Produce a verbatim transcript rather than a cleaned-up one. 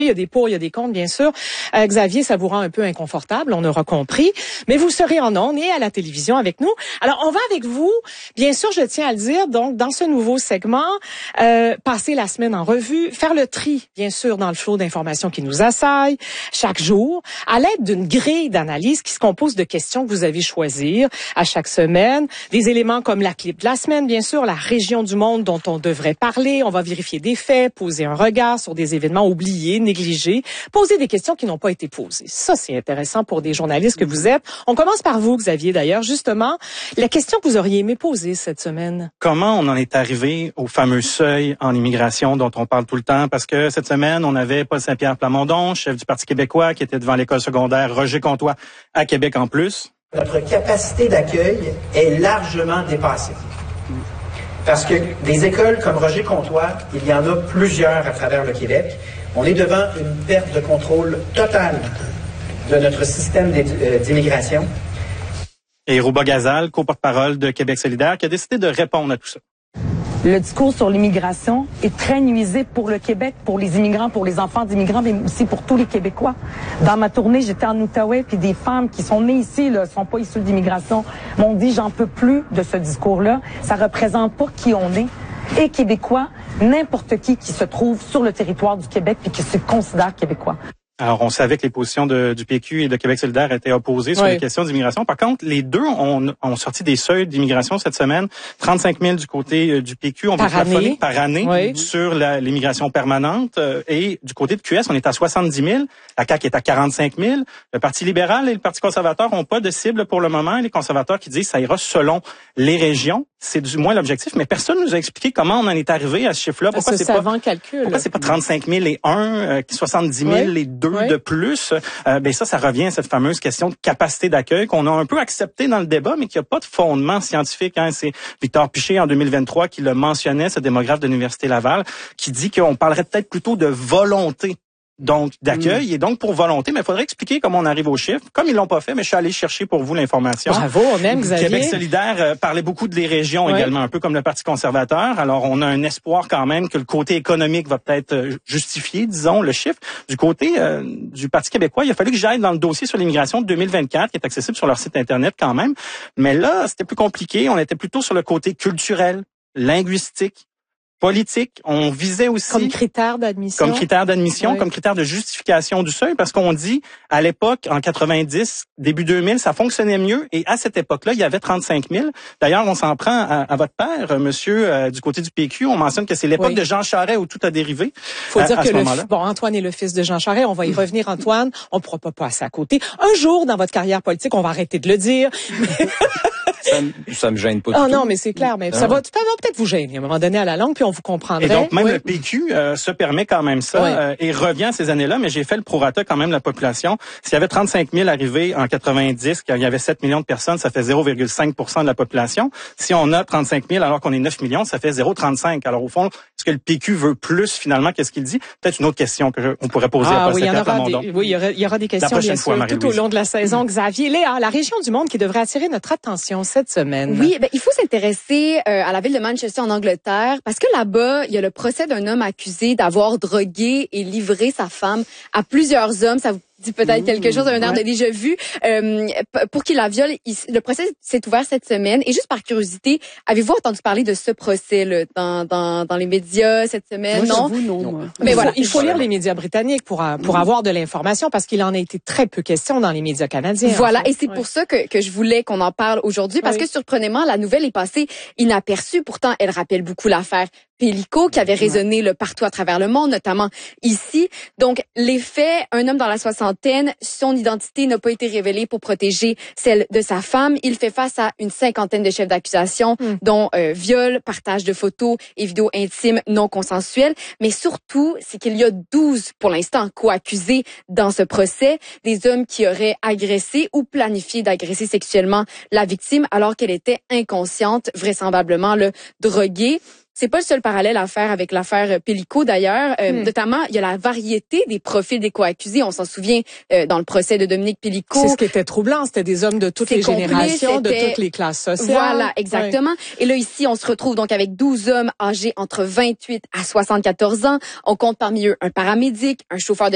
Il y a des pour, il y a des contre, bien sûr. Euh, Xavier, ça vous rend un peu inconfortable, on aura compris. Mais vous serez en ondes et à la télévision avec nous. Alors, on va avec vous. Bien sûr, je tiens à le dire, donc, dans ce nouveau segment, euh, passer la semaine en revue, faire le tri, bien sûr, dans le flot d'informations qui nous assaillent chaque jour, à l'aide d'une grille d'analyse qui se compose de questions que vous avez choisir à chaque semaine. Des éléments comme la clip de la semaine, bien sûr, la région du monde dont on devrait parler. On va vérifier des faits, poser un regard sur des événements oubliés, négligés, poser des questions qui n'ont pas été posées. Ça, c'est intéressant pour des journalistes que vous êtes. On commence par vous, Xavier, d'ailleurs. Justement, la question que vous auriez aimé poser cette semaine. Comment on en est arrivé au fameux seuil en immigration dont on parle tout le temps? Parce que cette semaine, on avait Paul Saint-Pierre Plamondon, chef du Parti québécois, qui était devant l'école secondaire Roger Comtois à Québec en plus. Notre capacité d'accueil est largement dépassée. Parce que des écoles comme Roger Comtois, il y en a plusieurs à travers le Québec. On est devant une perte de contrôle totale de notre système d'immigration. Et Rouba Gazal, co-porte-parole de Québec solidaire, qui a décidé de répondre à tout ça. Le discours sur l'immigration est très nuisible pour le Québec, pour les immigrants, pour les enfants d'immigrants, mais aussi pour tous les Québécois. Dans ma tournée, j'étais en Outaouais, puis des femmes qui sont nées ici, ne sont pas issues d'immigration, m'ont dit « j'en peux plus de ce discours-là, ça représente pas qui on est ». Et Québécois, n'importe qui qui se trouve sur le territoire du Québec puis qui se considère Québécois. Alors, on savait que les positions de, du P Q et de Québec solidaire étaient opposées sur oui. les questions d'immigration. Par contre, les deux ont, ont sorti des seuils d'immigration cette semaine. trente-cinq mille du côté du P Q, on veut plafonner par année oui. sur la, l'immigration permanente. Et du côté de Q S, on est à soixante-dix mille. La C A Q est à quarante-cinq mille. Le Parti libéral et le Parti conservateur n'ont pas de cible pour le moment. Les conservateurs qui disent que ça ira selon les régions. C'est du moins l'objectif, mais personne ne nous a expliqué comment on en est arrivé à ce chiffre-là. Pourquoi c'est pas, calcul, pourquoi c'est pas trente-cinq mille et un, euh, soixante-dix mille oui. et deux oui. de plus? Euh, ben ça, ça revient à cette fameuse question de capacité d'accueil qu'on a un peu acceptée dans le débat, mais qui n'a pas de fondement scientifique. Hein. C'est Victor Piché, en deux mille vingt-trois, qui le mentionnait, ce démographe de l'Université Laval, qui dit qu'on parlerait peut-être plutôt de volonté. Donc, d'accueil. Mmh. Et donc, pour volonté, mais il faudrait expliquer comment on arrive aux chiffres. Comme ils l'ont pas fait, mais je suis allé chercher pour vous l'information. Bravo, même Xavier. Québec solidaire euh, parlait beaucoup de les régions oui. également, un peu comme le Parti conservateur. Alors, on a un espoir quand même que le côté économique va peut-être euh, justifier, disons, le chiffre. Du côté euh, du Parti québécois, il a fallu que j'aille dans le dossier sur l'immigration de deux mille vingt-quatre, qui est accessible sur leur site Internet quand même. Mais là, c'était plus compliqué. On était plutôt sur le côté culturel, linguistique, politique. On visait aussi comme critère d'admission, comme critère d'admission, oui. comme critère de justification du seuil, parce qu'on dit à l'époque, en quatre-vingt-dix, début deux mille, ça fonctionnait mieux, et à cette époque-là, il y avait trente-cinq mille. D'ailleurs, on s'en prend à, à votre père, monsieur, euh, du côté du P Q. On mentionne que c'est l'époque oui. de Jean Charest où tout a dérivé. Faut à, dire à que ce le, moment-là. bon, Antoine est le fils de Jean Charest. On va y revenir, Antoine. On ne pourra pas passer à côté. Un jour dans votre carrière politique, on va arrêter de le dire. Ça, ça me gêne pas du oh tout. non, mais c'est clair, mais ah. ça va, ça va peut-être vous gêner à un moment donné à la longue, puis on vous comprendrait. Et donc, même oui. le P Q euh, se permet quand même ça oui. euh, et revient à ces années-là, mais j'ai fait le prorata quand même de la population. S'il y avait trente-cinq mille arrivés en quatre-vingt-dix, quand il y avait sept millions de personnes, ça fait zéro virgule cinq pour cent de la population. Si on a trente-cinq mille alors qu'on est neuf millions, ça fait zéro virgule trente-cinq. Alors au fond, est-ce que le P Q veut plus finalement? Qu'est-ce qu'il dit? Peut-être une autre question que je, on pourrait poser ah, à Paul oui, Saint-Pierre Plamondon. Oui, il y aura, il y aura des questions bien fois, sûr, tout au long de la saison. Xavier, Léa, la région du monde qui devrait attirer notre attention cette semaine. Oui, ben, il faut s'intéresser euh, à la ville de Manchester en Angleterre parce que là-bas, il y a le procès d'un homme accusé d'avoir drogué et livré sa femme à plusieurs hommes. Ça vous dit peut-être quelque chose, un air de déjà vu, euh, pour qu'il la viole. Il, le procès s'est ouvert cette semaine. Et juste par curiosité, avez-vous entendu parler de ce procès là dans, dans, dans les médias cette semaine? Moi, non? Vous, non. non. Mais il voilà. Faut, il faut lire les médias britanniques pour, pour mmh. avoir de l'information parce qu'il en a été très peu question dans les médias canadiens. Voilà. En fait. Et c'est oui. pour ça que, que je voulais qu'on en parle aujourd'hui parce oui. que surprenamment, la nouvelle est passée inaperçue. Pourtant, elle rappelle beaucoup l'affaire Pellico qui avait résonné là, partout à travers le monde, notamment ici. Donc, les faits, un homme dans la soixantaine, son identité n'a pas été révélée pour protéger celle de sa femme. Il fait face à une cinquantaine de chefs d'accusation, mm. dont euh, viol, partage de photos et vidéos intimes non consensuelles. Mais surtout, c'est qu'il y a douze, pour l'instant, co-accusés dans ce procès, des hommes qui auraient agressé ou planifié d'agresser sexuellement la victime alors qu'elle était inconsciente, vraisemblablement le droguée. C'est pas le seul parallèle à faire avec l'affaire Pellico d'ailleurs. Euh, hmm. Notamment, il y a la variété des profils des co-accusés. On s'en souvient euh, dans le procès de Dominique Pellico. C'est ce qui était troublant. C'était des hommes de toutes les complice, générations, de toutes les classes sociales. Voilà, exactement. Oui. Et là, ici, on se retrouve donc avec douze hommes âgés entre vingt-huit à soixante-quatorze ans. On compte parmi eux un paramédic, un chauffeur de